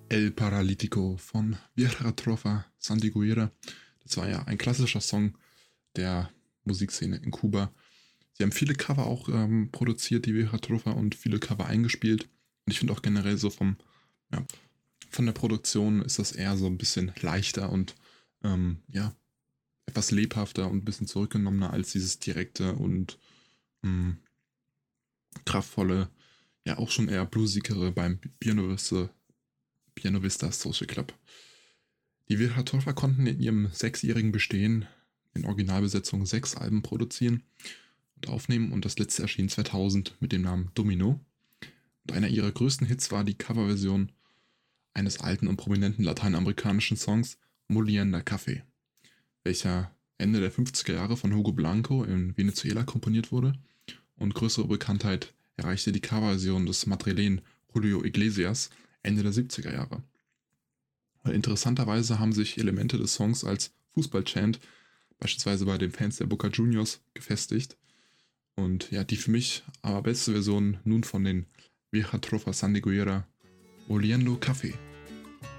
El Paralítico von Vieja Trofa Santiguera. Das war ja ein klassischer Song der Musikszene in Kuba. Sie haben viele Cover auch produziert, die Vieja Trofa, und viele Cover eingespielt. Und ich finde auch generell so ja, von der Produktion ist das eher so ein bisschen leichter und etwas lebhafter und ein bisschen zurückgenommener als dieses direkte und kraftvolle, ja auch schon eher bluesigere beim Piano Vista Social Club. Die Vieja Trofa konnten in ihrem 6-jährigen Bestehen in Originalbesetzung 6 Alben produzieren und aufnehmen, und das letzte erschien 2000 mit dem Namen Domino. Und einer ihrer größten Hits war die Coverversion eines alten und prominenten lateinamerikanischen Songs Molienda Café, welcher Ende der 50er Jahre von Hugo Blanco in Venezuela komponiert wurde, und größere Bekanntheit erreichte die Coverversion des Madrilen Julio Iglesias Ende der 70er Jahre. Interessanterweise haben sich Elemente des Songs als Fußballchant beispielsweise bei den Fans der Boca Juniors gefestigt. Und ja, die für mich aber beste Version nun von den Vieja Trofa Santiguera, Oliendo Café.